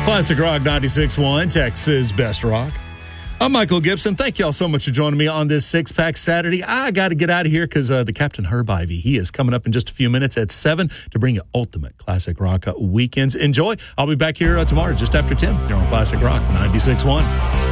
Classic Rock 96.1, Texas Best Rock. I'm Michael Gibson. Thank y'all so much for joining me on this six-pack Saturday. I got to get out of here because the Captain Herb Ivy, he is coming up in just a few minutes at 7 to bring you ultimate Classic Rock weekends. Enjoy. I'll be back here tomorrow just after 10 here on Classic Rock 96.1.